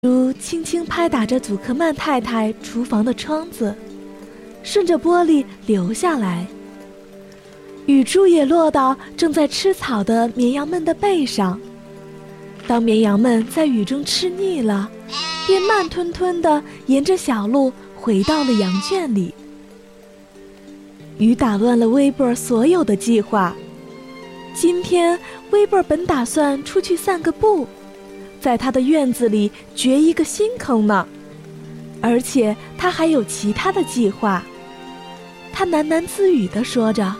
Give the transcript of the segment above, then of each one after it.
猪轻轻拍打着祖克曼太太厨房的窗子，顺着玻璃流下来。雨珠也落到正在吃草的绵羊们的背上。当绵羊们在雨中吃腻了，便慢吞吞地沿着小路回到了羊圈里。雨打乱了威伯尔所有的计划。今天威伯尔本打算出去散个步，在他的院子里掘一个新坑呢，而且他还有其他的计划。他喃喃自语地说着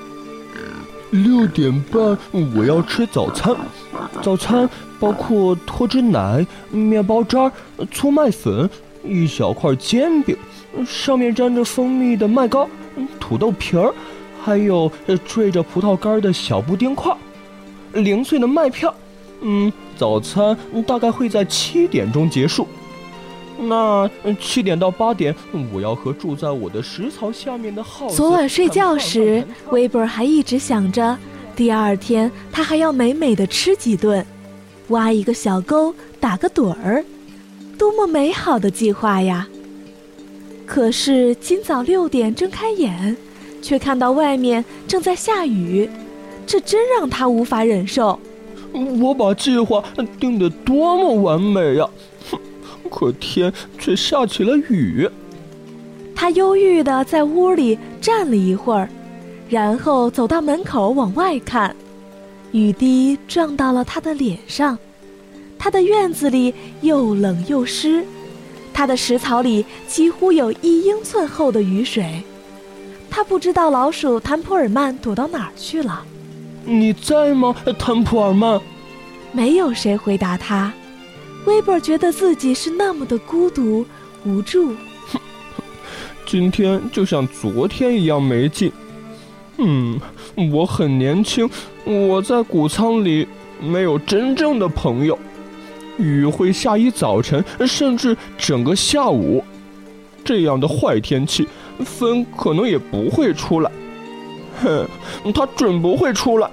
：6点半我要吃早餐，早餐包括脱脂奶、面包渣、粗麦粉、一小块煎饼，上面沾着蜂蜜的麦糕、土豆皮儿，还有缀着葡萄干的小布丁块，零碎的麦片。早餐大概会在7点钟结束。那7点到8点，我要和住在我的食槽下面的耗子。 昨晚睡觉时，威伯尔还一直想着，第二天他还要美美的吃几顿，挖一个小沟，打个盹儿，多么美好的计划呀！可是今早6点睁开眼，却看到外面正在下雨，这真让他无法忍受。 我把计划定得多么完美呀！可天却下起了雨。 他忧郁地在屋里站了一会儿，然后走到门口往外看。雨滴撞到了他的脸上，他的院子里又冷又湿，他的食槽里几乎有1英寸厚的雨水。他不知道老鼠坦普尔曼躲到哪儿去了。 你在吗，坦普尔曼？ 没有谁回答他。威伯尔觉得自己是那么的孤独无助。 今天就像昨天一样没劲。我很年轻，我在谷仓里没有真正的朋友。雨会下一早晨，甚至整个下午。这样的坏天气，风可能也不会出来。他准不会出来。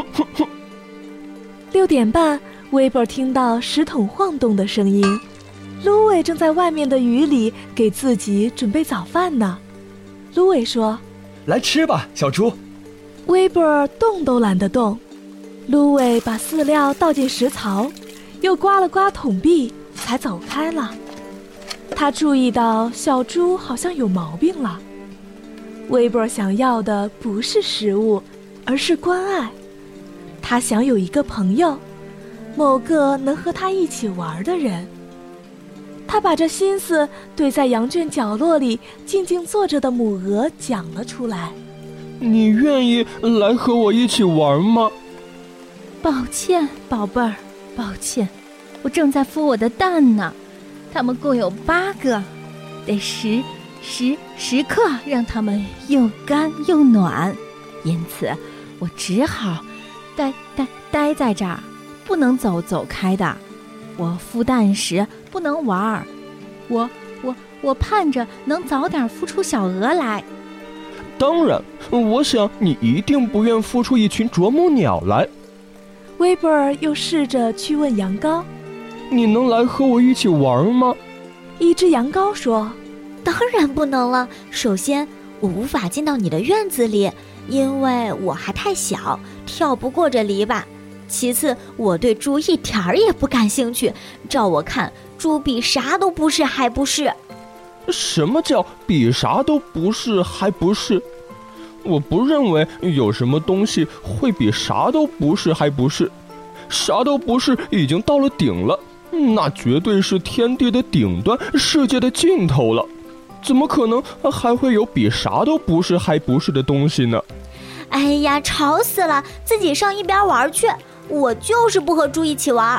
6点半，威伯尔听到石桶晃动的声音。芦苇正在外面的雨里给自己准备早饭呢。芦苇说：“ 来吃吧，小猪。” 威伯尔动都懒得动。芦苇把饲料倒进食槽，又刮了刮桶壁，才走开了。他注意到小猪好像有毛病了。威伯尔想要的不是食物，而是关爱。他想有一个朋友，某个能和他一起玩的人。他把这心思对在羊圈角落里静静坐着的母鹅讲了出来。 你愿意来和我一起玩吗？ 抱歉，宝贝儿，抱歉，我正在孵我的蛋呢。它们共有8个，得时刻让它们又干又暖，因此我只好待在这儿，不能走开的。我孵蛋时不能玩，我盼着能早点孵出小鹅来。 当然，我想你一定不愿孵出一群啄木鸟来。 威伯尔又试着去问羊羔：“ 你能来和我一起玩吗？” 一只羊羔说：“ 当然不能了。首先，我无法进到你的院子里，因为我还太小，跳不过这篱笆。其次，我对猪一点儿也不感兴趣。照我看，猪比啥都不是还不是。” 什么叫比啥都不是还不是？我不认为有什么东西会比啥都不是还不是。啥都不是已经到了顶了，那绝对是天地的顶端，世界的尽头了。怎么可能还会有比啥都不是还不是的东西呢？ 哎呀，吵死了，自己上一边玩去，我就是不和猪一起玩。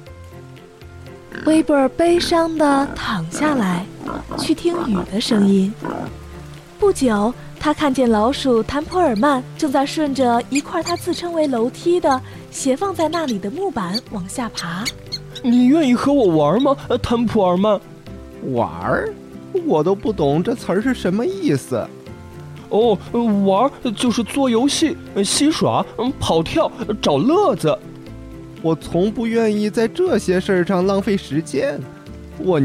威伯尔悲伤地躺下来，去听雨的声音。不久，他看见老鼠坦普尔曼正在顺着一块他自称为楼梯的斜放在那里的木板往下爬。 你愿意和我玩吗，坦普尔曼？ 玩？我都不懂这词儿是什么意思。 玩就是做游戏、戏耍、跑跳、找乐子。 我从不愿意在这些事儿上浪费时间。我